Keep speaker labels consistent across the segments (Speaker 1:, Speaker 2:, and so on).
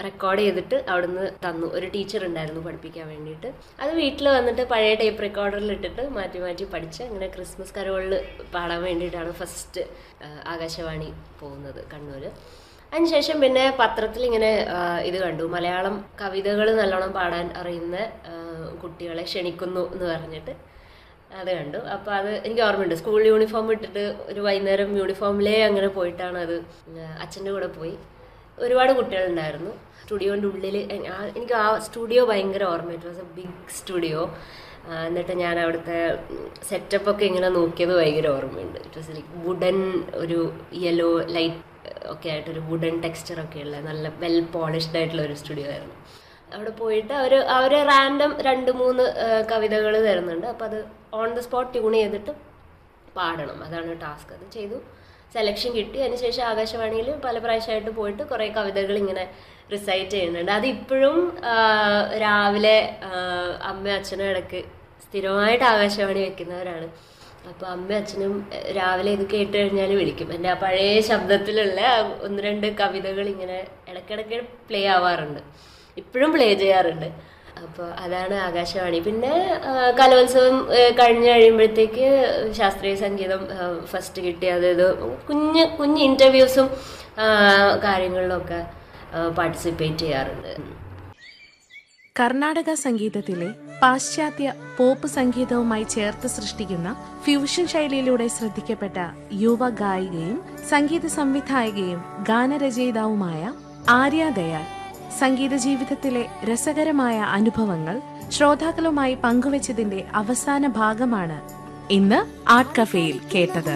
Speaker 1: Record ചെയ്തിട്ട് അവിടുന്ന് തന്നു. ഒരു ടീച്ചർ ഉണ്ടായിരുന്നു പഠിപ്പിക്കാൻ വേണ്ടിയിട്ട്. അത് വീട്ടിൽ വന്നിട്ട് പഴയ ടേപ്പ് റെക്കോർഡറിൽ ഇട്ടിട്ട് മാറ്റി മാറ്റി പഠിച്ച് അങ്ങനെ ക്രിസ്മസ് കരോളിൽ പാടാൻ വേണ്ടിയിട്ടാണ് ഫസ്റ്റ് ആകാശവാണി പോകുന്നത് കണ്ണൂർ. അതിനുശേഷം പിന്നെ പത്രത്തിൽ ഇങ്ങനെ ഇത് കണ്ടു, മലയാളം കവിതകൾ നല്ലോണം പാടാൻ അറിയുന്ന കുട്ടികളെ ക്ഷണിക്കുന്നു എന്ന് പറഞ്ഞിട്ട് അത് കണ്ടു. അപ്പോൾ അത് എനിക്ക് ഓർമ്മയുണ്ട്. സ്കൂൾ യൂണിഫോം ഇട്ടിട്ട് ഒരു വൈകുന്നേരം യൂണിഫോമിലേ അങ്ങനെ പോയിട്ടാണ് അത്. അച്ഛൻ്റെ കൂടെ പോയി. ഒരുപാട് കുട്ടികളുണ്ടായിരുന്നു. സ്റ്റുഡിയോൻ്റെ ഉള്ളിൽ എനിക്ക് ആ സ്റ്റുഡിയോ ഭയങ്കര ഓർമ്മയായിട്ട്. It was A big studio. എന്നിട്ട് ഞാൻ അവിടുത്തെ സെറ്റപ്പൊക്കെ ഇങ്ങനെ നോക്കിയത് ഭയങ്കര ഓർമ്മയുണ്ട്. ഇറ്റ് വാസ് ലൈക്ക് വുഡൻ, ഒരു യെല്ലോ ലൈറ്റ് ഒക്കെ ആയിട്ടൊരു വുഡൻ ടെക്സ്ചറൊക്കെ ഉള്ള നല്ല വെൽ പോളിഷ്ഡ് ആയിട്ടുള്ള ഒരു സ്റ്റുഡിയോ ആയിരുന്നു. അവിടെ പോയിട്ട് അവർ റാൻഡം 2-3 കവിതകൾ തരുന്നുണ്ട്. അപ്പോൾ അത് ഓൺ ദ സ്പോട്ട് ട്യൂൺ ചെയ്തിട്ട് പാടണം. അതാണ് ടാസ്ക്. അത് ചെയ്തു, സെലക്ഷൻ കിട്ടി. അതിനുശേഷം ആകാശവാണിയിൽ പല പ്രാവശ്യമായിട്ട് പോയിട്ട് കുറേ കവിതകൾ ഇങ്ങനെ റിസൈറ്റ് ചെയ്യുന്നുണ്ട്. അതിപ്പോഴും രാവിലെ അമ്മയും അച്ഛനും ഇടയ്ക്ക് സ്ഥിരമായിട്ട് ആകാശവാണി വെക്കുന്നവരാണ്. അപ്പോൾ അമ്മയും അച്ഛനും രാവിലെ ഇത് കേട്ട് കഴിഞ്ഞാൽ വിളിക്കും. എൻ്റെ ആ പഴയ ശബ്ദത്തിലുള്ള 1-2 കവിതകൾ ഇങ്ങനെ ഇടയ്ക്കിടയ്ക്ക് പ്ലേ ആവാറുണ്ട്. ഇപ്പോഴും പ്ലേ ചെയ്യാറുണ്ട്. അപ്പോൾ അതാണ് ആകാശവാണി. പിന്നെ കലോത്സവം കഴിഞ്ഞ് കഴിയുമ്പോഴത്തേക്ക് ശാസ്ത്രീയ സംഗീതം ഫസ്റ്റ് കിട്ടി. അതായത് കുഞ്ഞ് ഇൻ്റർവ്യൂസും കാര്യങ്ങളിലൊക്കെ പാർട്ടിസിപ്പേറ്റ് ചെയ്യാറുണ്ട്.
Speaker 2: കർണാടക സംഗീതത്തിലെ പാശ്ചാത്യ പോപ്പ് സംഗീതവുമായി ചേർത്ത് സൃഷ്ടിക്കുന്ന ഫ്യൂഷൻ ശൈലിയിലൂടെ ശ്രദ്ധിക്കപ്പെട്ട യുവ ഗായികയും സംഗീത സംവിധായകയും ഗാനരചയിതാവുമായ ആര്യ ദയാൽ സംഗീത ജീവിതത്തിലെ രസകരമായ അനുഭവങ്ങൾ ശ്രോതാക്കളുമായി പങ്കുവച്ചതിന്റെ അവസാന ഭാഗമാണ് ഇന്ന് ആർട്ട് കഫേയിൽ കേട്ടത്.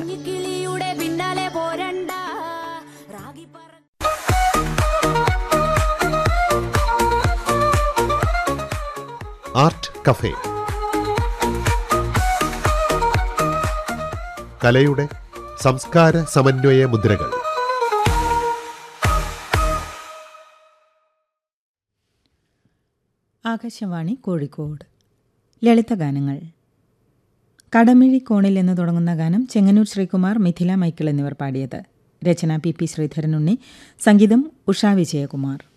Speaker 3: ആർട്ട് കഫേ, കലയുടെ സംസ്കാര സമന്വയ മുദ്രകൾ.
Speaker 4: ആകാശവാണി കോഴിക്കോട്. ലളിതഗാനങ്ങൾ. കടമിഴി കോണിൽ എന്ന് തുടങ്ങുന്ന ഗാനം ചെങ്ങന്നൂർ ശ്രീകുമാർ, മിഥില മൈക്കിൾ എന്നിവർ പാടിയത്. രചന പി ശ്രീധരനുണ്ണി, സംഗീതം ഉഷാ വിജയകുമാർ.